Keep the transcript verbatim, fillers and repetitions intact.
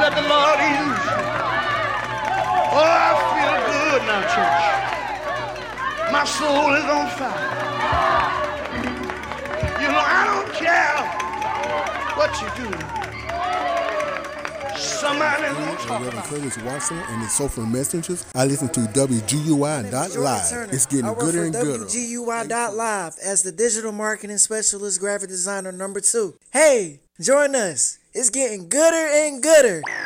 let the Lord use you. Oh, I feel good now, church. My soul is on fire. You know, I don't care what you do. Somebody gonna talk Reverend about Curtis Watson and his Soulful Messengers. I listen to W G U I dot live. It's getting I work gooder for and gooder. W G U I dot live as the digital marketing specialist, graphic designer number two. Hey, join us. It's getting gooder and gooder.